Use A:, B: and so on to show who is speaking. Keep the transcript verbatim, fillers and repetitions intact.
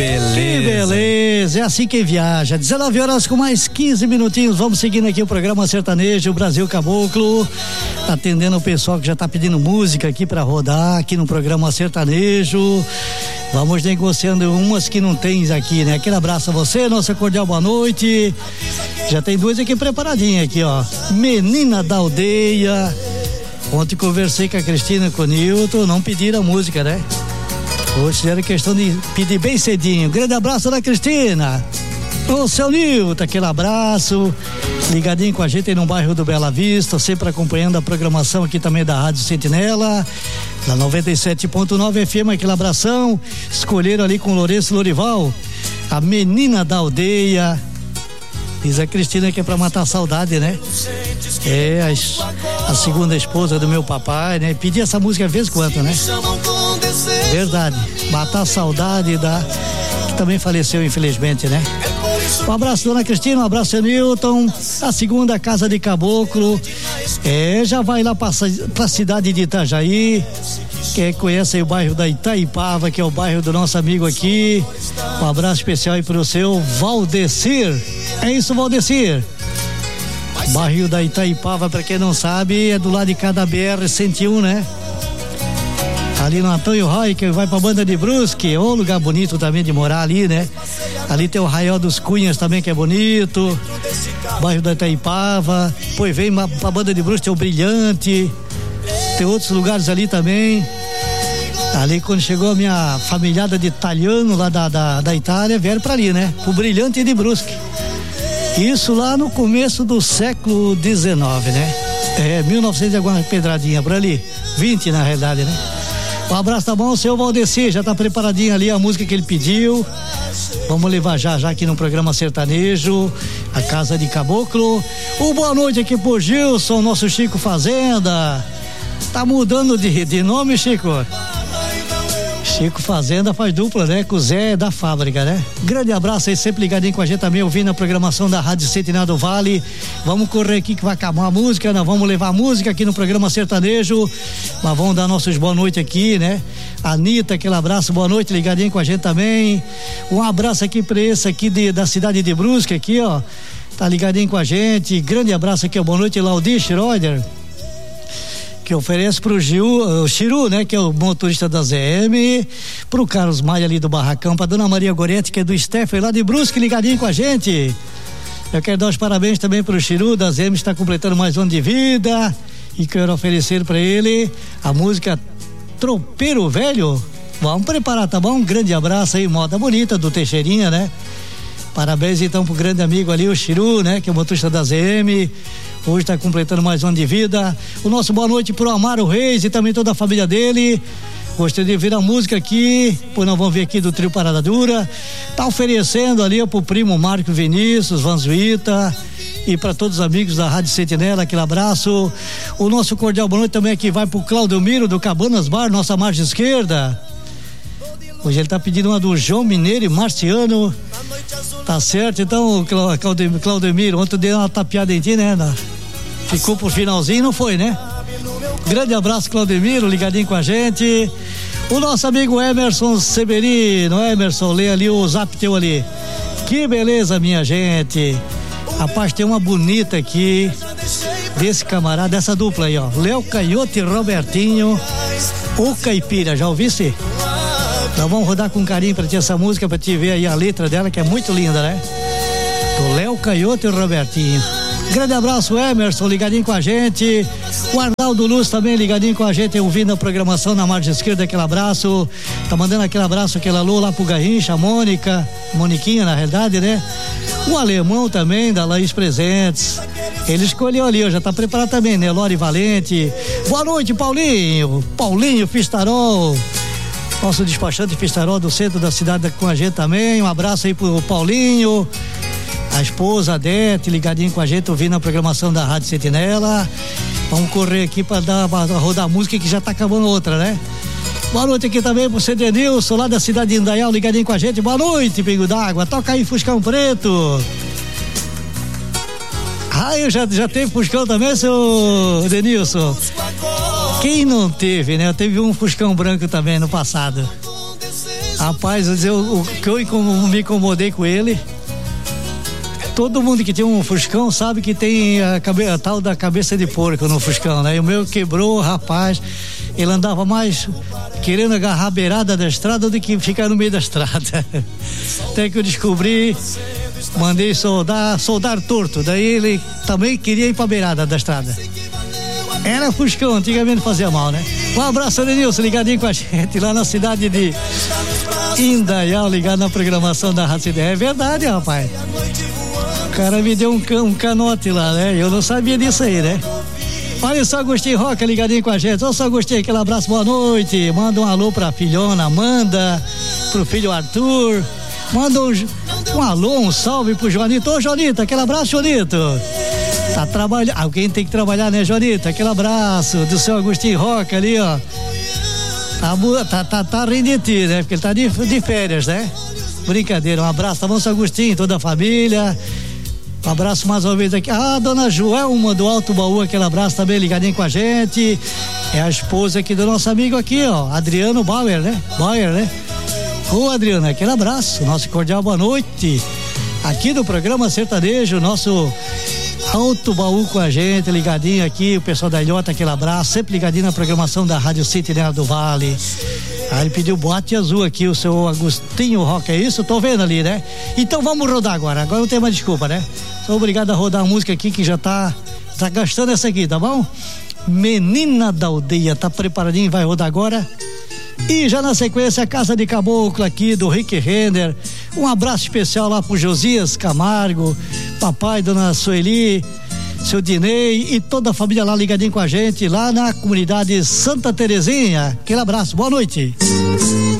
A: beleza.
B: Que beleza, é assim que viaja. dezenove horas com mais quinze minutinhos. Vamos seguindo aqui o programa Sertanejo Brasil Caboclo, atendendo o pessoal que já tá pedindo música aqui pra rodar aqui no programa Sertanejo. Vamos negociando umas que não tem aqui, né? Aquele abraço a você, nossa cordial boa noite. Já tem duas aqui preparadinhas aqui, ó. Menina da Aldeia. Ontem conversei com a Cristina e com o Nilton, não pediram a música, né? Hoje fizeram questão de pedir bem cedinho. Grande abraço da Cristina. Ô, seu Nilton, aquele abraço. Ligadinho com a gente aí no bairro do Bela Vista, sempre acompanhando a programação aqui também da Rádio Sentinela, da noventa e sete ponto nove F M, aquele abração. Escolheram ali com Lourenço Lorival, a Menina da Aldeia. Diz a Cristina que é pra matar a saudade, né? É, a, a segunda esposa do meu papai, né? Pedi essa música vez quanto, né? Verdade, matar a saudade da... que também faleceu, infelizmente, né? Um abraço, dona Cristina, um abraço, Nilton. A segunda Casa de Caboclo. É, já vai lá pra, pra cidade de Itajaí. Quem conhece aí o bairro da Itaipava, que é o bairro do nosso amigo aqui. Um abraço especial aí pro seu Valdecir. É isso, Valdecir. Bairro da Itaipava, pra quem não sabe, é do lado de cada B R cento e um, né? Ali no Antônio Roy, que vai pra Banda de Brusque, ô lugar bonito também de morar ali, né? Ali tem o Arraial dos Cunhas também, que é bonito. Bairro da Itaipava. Pois vem pra Banda de Brusque, tem o Brilhante. Tem outros lugares ali também. Ali quando chegou a minha familhada de italiano lá da, da, da Itália, vieram pra ali, né? Pro Brilhante de Brusque. Isso lá no começo do século dezenove, né? É, mil e novecentos e alguma pedradinha por ali. vinte na realidade, né? Um abraço, tá bom? O seu Valdeci já tá preparadinho ali a música que ele pediu. Vamos levar já já aqui no programa Sertanejo, a Casa de Caboclo. Um boa noite aqui pro Gilson, nosso Chico Fazenda. Tá mudando de, de nome, Chico? Chico Fazenda faz dupla, né? Com o Zé da Fábrica, né? Grande abraço aí, sempre ligadinho com a gente também, ouvindo a programação da Rádio Sentinela do Vale. Vamos correr aqui que vai acabar a música, nós vamos levar a música aqui no programa Sertanejo, mas vamos dar nossos boa noite aqui, né? Anitta, aquele abraço, boa noite, ligadinho com a gente também. Um abraço aqui pra esse aqui de, da cidade de Brusque, aqui, ó. Tá ligadinho com a gente. Grande abraço aqui, ó. Boa noite, Laudir Schroeder, que oferece pro Gil, o Chiru, né, que é o motorista da Z M, pro Carlos Maia ali do Barracão, pra dona Maria Goretti, que é do Stefan lá de Brusque, ligadinho com a gente. Eu quero dar os parabéns também pro Chiru da Z M, está completando mais um ano de vida, e quero oferecer para ele a música Tropeiro Velho. Vamos preparar, tá bom? Um grande abraço aí, moda bonita do Teixeirinha, né? Parabéns então pro grande amigo ali, o Chiru, né, que é o motorista da Z M. Hoje está completando mais um ano de vida. O nosso boa noite pro Amaro Reis e também toda a família dele. Gostei de ouvir a música aqui, pois nós vamos ver aqui do trio Parada Dura. Tá oferecendo ali pro primo Marco Vinícius, Vanzuita, e para todos os amigos da Rádio Sentinela, aquele abraço. O nosso cordial boa noite também aqui vai pro Claudio Miro do Cabanas Bar, nossa margem esquerda. Hoje ele tá pedindo uma do João Mineiro e Marciano. Tá certo, então, Claudemiro, ontem deu uma tapeada em ti, né? Ficou pro finalzinho, não foi, né? Grande abraço, Claudemiro, ligadinho com a gente. O nosso amigo Emerson Severino, Emerson, lê ali o zap teu ali. Que beleza, minha gente. Rapaz, tem uma bonita aqui, desse camarada, dessa dupla aí, ó. Léo Canhoto e Robertinho, o Caipira, já ouvisse? Nós vamos rodar com carinho pra ti essa música, pra te ver aí a letra dela, que é muito linda, né? Do Léo Canhoto e o Robertinho. Grande abraço, Emerson, ligadinho com a gente. O Arnaldo Luz também ligadinho com a gente, ouvindo a programação na margem esquerda, aquele abraço. Tá mandando aquele abraço, aquele alô lá pro Garrincha, a Mônica, Moniquinha na realidade, né? O alemão também, da Laís Presentes. Ele escolheu ali, ó, já tá preparado também, né? Lore Valente. Boa noite, Paulinho. Paulinho Fistarol. Nosso despachante Fistarol do centro da cidade com a gente também. Um abraço aí pro Paulinho, a esposa Adete, ligadinho com a gente, ouvindo a programação da Rádio Sentinela. Vamos correr aqui pra, dar, pra rodar a música que já tá acabando outra, né? Boa noite aqui também pro C D Nilson, lá da cidade de Indaial, ligadinho com a gente. Boa noite, Pingo d'Água. Toca aí, Fuscão Preto. Ah, eu já, já teve Fuscão também, seu Denilson? Quem não teve, né? Teve um Fuscão branco também no passado. Rapaz, eu, o que eu me incomodei com ele, todo mundo que tem um Fuscão sabe que tem a, cabe, a tal da cabeça de porco no Fuscão, né? E o meu quebrou, rapaz, ele andava mais querendo agarrar a beirada da estrada do que ficar no meio da estrada. Até que eu descobri, mandei soldar, soldar torto, daí ele também queria ir pra beirada da estrada. Era Fuscão, antigamente fazia mal, né? Um abraço, Denilson, ligadinho com a gente lá na cidade de Indaial, ligado na programação da Rádio Cidade. É verdade, rapaz. O cara me deu um, can, um canote lá, né? Eu não sabia disso aí, né? Olha só, Agostinho Roca ligadinho com a gente. Olha só, Agostinho, aquele abraço, boa noite. Manda um alô pra filhona Amanda, pro filho Arthur. Manda um, um alô, um salve pro Joanito. Ô, Joanito, aquele abraço, Joanito. Tá trabalhando, alguém tem que trabalhar, né, Joanito? Aquele abraço do seu Agostinho Roca ali, ó. Tá, tá, tá, tá rindo de ti, né? Porque ele tá de, de férias, né? Brincadeira, um abraço, tá bom, seu Agostinho, toda a família. Um abraço mais uma vez aqui. Ah, dona Joelma do Alto Baú, aquele abraço também ligadinho com a gente. É a esposa aqui do nosso amigo aqui, ó, Adriano Bauer, né? Bauer, né? Ô, Adriano, aquele abraço, nosso cordial boa noite. Aqui do programa Sertanejo, nosso Alto Baú com a gente, ligadinho aqui, o pessoal da Ilhota, aquele abraço, sempre ligadinho na programação da Rádio City né, do Vale. Aí ele pediu boate azul aqui, o seu Agostinho Roca, é isso? Tô vendo ali, né? Então vamos rodar agora, agora não tem mais desculpa, né? Sou obrigado a rodar a música aqui que já tá, tá gastando essa aqui, tá bom? Menina da Aldeia, tá preparadinho, vai rodar agora. E já na sequência, a Casa de Caboclo aqui do Rick Renner. Um abraço especial lá pro Josias Camargo, papai, dona Sueli, seu Dinei e toda a família lá ligadinho com a gente, lá na comunidade Santa Terezinha. Aquele abraço, boa noite.